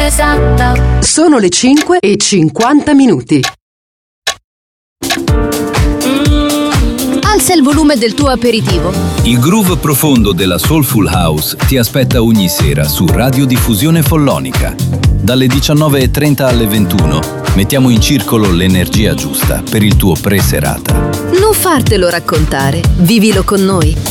esatta. Sono le 5:50. Alza il volume del tuo aperitivo. Il groove profondo della Soulful House ti aspetta ogni sera su Radiodiffusione Follonica. Dalle 19:30 alle 21 mettiamo in circolo l'energia giusta per il tuo pre-serata. Non fartelo raccontare, vivilo con noi.